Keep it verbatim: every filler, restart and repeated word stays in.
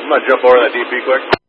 I'm going to jump over that D P quick.